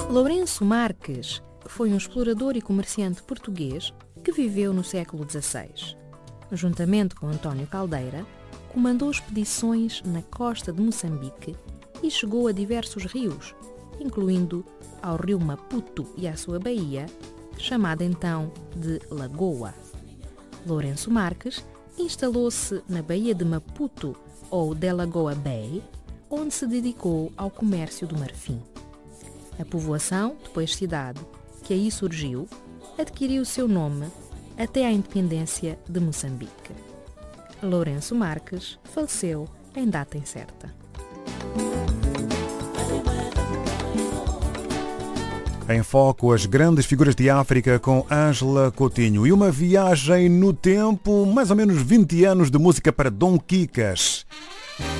Lourenço Marques foi um explorador e comerciante português que viveu no século XVI. Juntamente com António Caldeira, comandou expedições na costa de Moçambique e chegou a diversos rios, incluindo ao rio Maputo e à sua baía, chamada então de Lagoa. Lourenço Marques instalou-se na baía de Maputo, ou Delagoa Bay, onde se dedicou ao comércio do marfim. A povoação, depois cidade, que aí surgiu, adquiriu seu nome até à independência de Moçambique. Lourenço Marques faleceu em data incerta. Em foco, as grandes figuras de África com Ângela Coutinho e uma viagem no tempo, mais ou menos 20 anos de música para Dom Kikas.